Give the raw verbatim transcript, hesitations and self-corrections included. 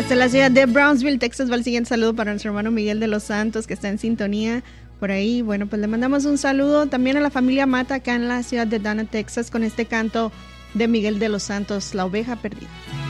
Hasta la ciudad de Brownsville, Texas, va el siguiente saludo para nuestro hermano Miguel de los Santos, que está en sintonía por ahí. Bueno, pues le mandamos un saludo también a la familia Mata, acá en la ciudad de Dana, Texas, con este canto de Miguel de los Santos, La Oveja Perdida.